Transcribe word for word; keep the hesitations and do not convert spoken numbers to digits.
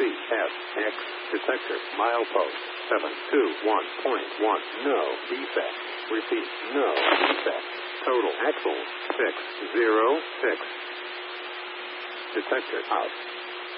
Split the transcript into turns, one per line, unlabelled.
S X. Detector. Milepost. seven two one point one. No defect. Repeat. No defect. Total axles. six zero six. Detector out.